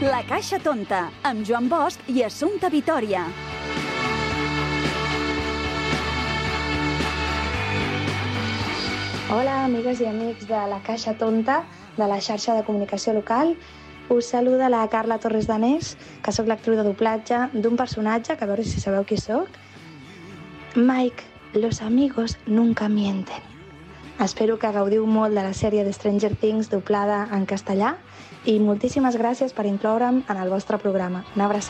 La Caixa Tonta, amb Joan Bosch i Assumpta Vitòria. Hola, amigues i amics de La Caixa Tonta, de la xarxa de comunicació local. Us saluda la Carla Torres Danés, que sóc l'actriu de doblatge d'un personatge, que a veure si sabeu qui sóc. Mike, los amigos nunca mienten. Espero que gaudiu molt de la sèrie de Stranger Things doblada en castellà i moltíssimes gràcies per incloure'm en el vostre programa. Una abraçada.